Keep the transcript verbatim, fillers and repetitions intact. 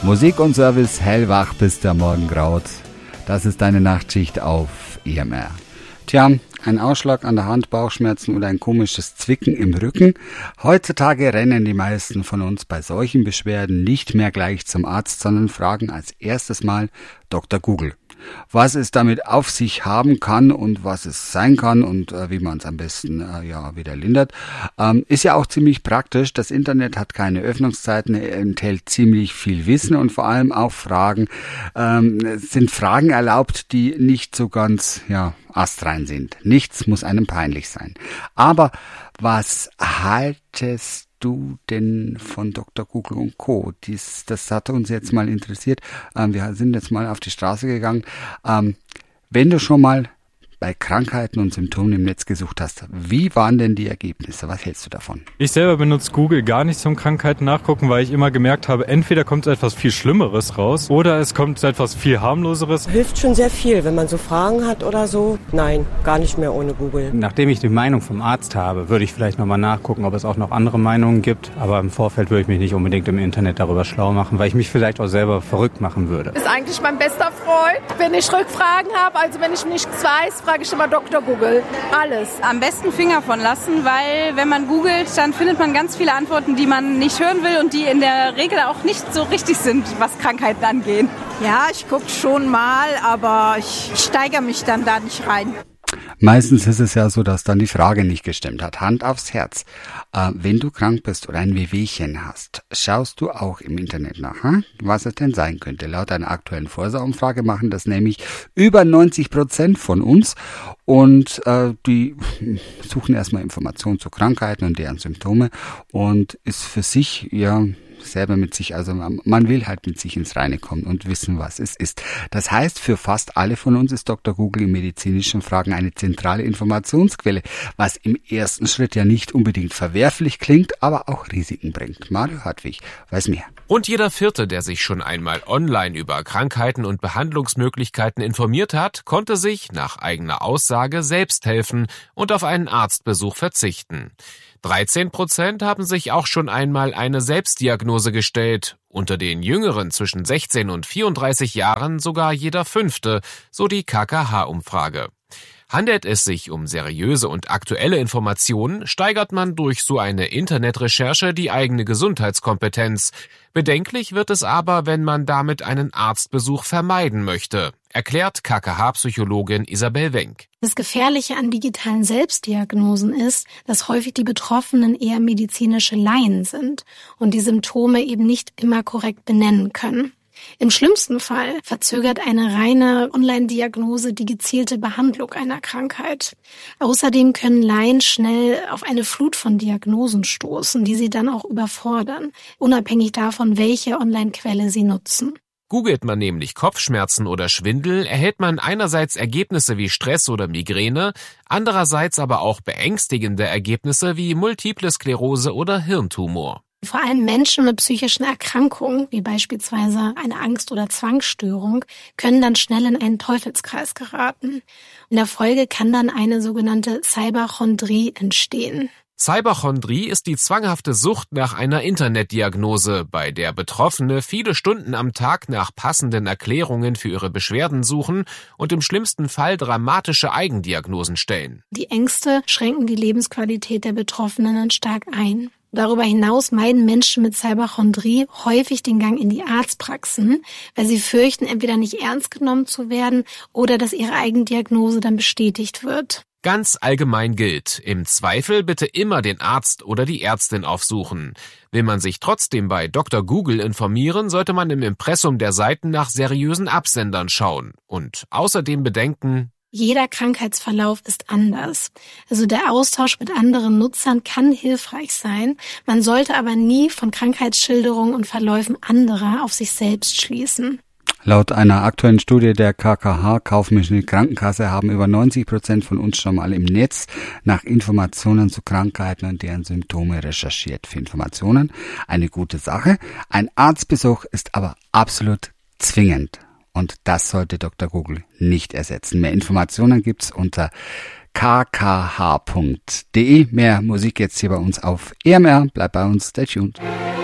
Musik und Service, hellwach bis der Morgen graut. Das ist deine Nachtschicht auf E M R. Tja, ein Ausschlag an der Hand, Bauchschmerzen oder ein komisches Zwicken im Rücken. Heutzutage rennen die meisten von uns bei solchen Beschwerden nicht mehr gleich zum Arzt, sondern fragen als erstes Mal Doktor Google. Was es damit auf sich haben kann und was es sein kann und äh, wie man es am besten äh, ja wieder lindert, ähm, ist ja auch ziemlich praktisch. Das Internet hat keine Öffnungszeiten, enthält ziemlich viel Wissen und vor allem auch Fragen. Ähm, es sind Fragen erlaubt, die nicht so ganz ja astrein sind. Nichts muss einem peinlich sein. Aber was haltest du denn von Doktor Google und Co.? Dies, das hat uns jetzt mal interessiert. Ähm, wir sind jetzt mal auf die Straße gegangen. Ähm, wenn du schon mal bei Krankheiten und Symptomen im Netz gesucht hast, wie waren denn die Ergebnisse? Was hältst du davon? Ich selber benutze Google gar nicht zum Krankheiten nachgucken, weil ich immer gemerkt habe, entweder kommt etwas viel Schlimmeres raus oder es kommt etwas viel harmloseres. Hilft schon sehr viel, wenn man so Fragen hat oder so. Nein, gar nicht mehr ohne Google. Nachdem ich die Meinung vom Arzt habe, würde ich vielleicht nochmal nachgucken, ob es auch noch andere Meinungen gibt. Aber im Vorfeld würde ich mich nicht unbedingt im Internet darüber schlau machen, weil ich mich vielleicht auch selber verrückt machen würde. Ist eigentlich mein bester Freund. Wenn ich Rückfragen habe, also wenn ich nichts weiß, frage ich immer Doktor Google. Alles. Am besten Finger von lassen, weil wenn man googelt, dann findet man ganz viele Antworten, die man nicht hören will und die in der Regel auch nicht so richtig sind, was Krankheiten angeht. Ja, ich gucke schon mal, aber ich steigere mich dann da nicht rein. Meistens ist es ja so, dass dann die Frage nicht gestimmt hat. Hand aufs Herz. Äh, wenn du krank bist oder ein Wehwehchen hast, schaust du auch im Internet nach, hm? was es denn sein könnte. Laut einer aktuellen Forsa-Umfrage machen das nämlich über neunzig Prozent von uns. Und äh, die suchen erstmal Informationen zu Krankheiten und deren Symptome und ist für sich ja selber mit sich, also man will halt mit sich ins Reine kommen und wissen, was es ist. Das heißt, für fast alle von uns ist Doktor Google in medizinischen Fragen eine zentrale Informationsquelle, was im ersten Schritt ja nicht unbedingt verwerflich klingt, aber auch Risiken bringt. Mario Hartwig weiß mehr. Und jeder Vierte, der sich schon einmal online über Krankheiten und Behandlungsmöglichkeiten informiert hat, konnte sich nach eigener Aussage selbst helfen und auf einen Arztbesuch verzichten. dreizehn Prozent haben sich auch schon einmal eine Selbstdiagnose gestellt. Unter den Jüngeren zwischen sechzehn und vierunddreißig Jahren sogar jeder Fünfte, so die K K H-Umfrage. Handelt es sich um seriöse und aktuelle Informationen, steigert man durch so eine Internetrecherche die eigene Gesundheitskompetenz. Bedenklich wird es aber, wenn man damit einen Arztbesuch vermeiden möchte, erklärt K K H-Psychologin Isabel Wenk. Das Gefährliche an digitalen Selbstdiagnosen ist, dass häufig die Betroffenen eher medizinische Laien sind und die Symptome eben nicht immer korrekt benennen können. Im schlimmsten Fall verzögert eine reine Online-Diagnose die gezielte Behandlung einer Krankheit. Außerdem können Laien schnell auf eine Flut von Diagnosen stoßen, die sie dann auch überfordern, unabhängig davon, welche Online-Quelle sie nutzen. Googelt man nämlich Kopfschmerzen oder Schwindel, erhält man einerseits Ergebnisse wie Stress oder Migräne, andererseits aber auch beängstigende Ergebnisse wie Multiple Sklerose oder Hirntumor. Vor allem Menschen mit psychischen Erkrankungen, wie beispielsweise eine Angst- oder Zwangsstörung, können dann schnell in einen Teufelskreis geraten. In der Folge kann dann eine sogenannte Cyberchondrie entstehen. Cyberchondrie ist die zwanghafte Sucht nach einer Internetdiagnose, bei der Betroffene viele Stunden am Tag nach passenden Erklärungen für ihre Beschwerden suchen und im schlimmsten Fall dramatische Eigendiagnosen stellen. Die Ängste schränken die Lebensqualität der Betroffenen dann stark ein. Darüber hinaus meiden Menschen mit Cyberchondrie häufig den Gang in die Arztpraxen, weil sie fürchten, entweder nicht ernst genommen zu werden oder dass ihre Eigendiagnose dann bestätigt wird. Ganz allgemein gilt, im Zweifel bitte immer den Arzt oder die Ärztin aufsuchen. Will man sich trotzdem bei Doktor Google informieren, sollte man im Impressum der Seiten nach seriösen Absendern schauen und außerdem bedenken: Jeder Krankheitsverlauf ist anders. Also der Austausch mit anderen Nutzern kann hilfreich sein. Man sollte aber nie von Krankheitsschilderungen und Verläufen anderer auf sich selbst schließen. Laut einer aktuellen Studie der K K H Kaufmännische Krankenkasse haben über neunzig Prozent von uns schon mal im Netz nach Informationen zu Krankheiten und deren Symptome recherchiert. Für Informationen eine gute Sache. Ein Arztbesuch ist aber absolut zwingend. Und das sollte Doktor Google nicht ersetzen. Mehr Informationen gibt's unter k k h punkt d e. Mehr Musik jetzt hier bei uns auf E M R. Bleibt bei uns, stay tuned.